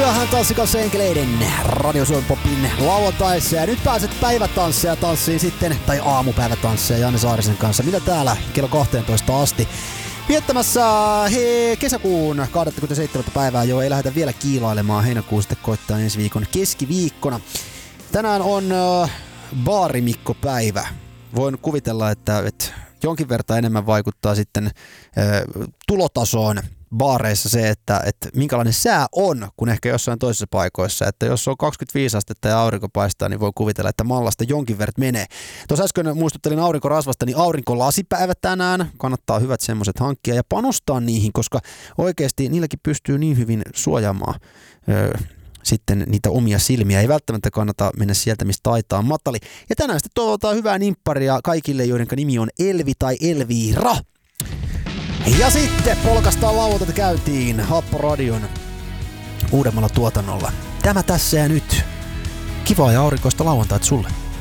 Yöhän tanssikanssa enkeleiden Radio Suomi Popin lauantaissa. Ja nyt pääset päivätansseja tanssiin sitten, tai aamupäivätansseja Janne Saarisen kanssa. Mitä täällä kello 12 asti viettämässä kesäkuun 27. päivää. Joo, ei lähdetä vielä kiilailemaan. Heinäkuun sitten koittaa ensi viikon keskiviikkona. Tänään on baarimikkopäivä. Voin kuvitella, että jonkin verran enemmän vaikuttaa sitten tulotasoon baareissa se, että minkälainen sää on, kun ehkä jossain toisessa paikoissa. Että jos on 25 astetta ja aurinko paistaa, niin voi kuvitella, että mallasta jonkin verran menee. Tuossa äsken muistuttelin aurinkorasvasta, niin aurinkolasipäivät tänään. Kannattaa hyvät semmoiset hankkia ja panostaa niihin, koska oikeasti niilläkin pystyy niin hyvin suojaamaan sitten niitä omia silmiä. Ei välttämättä kannata mennä sieltä, mistä taitaa matali. Ja tänään sitten toivotaan hyvää nimpparia kaikille, joiden nimi on Elvi tai Elviira. Ja sitten polkastaan lauantaita käyntiin Happoradion uudemmalla tuotannolla. Tämä tässä ja nyt. Kivaa ja aurinkoista lauantaita sulle.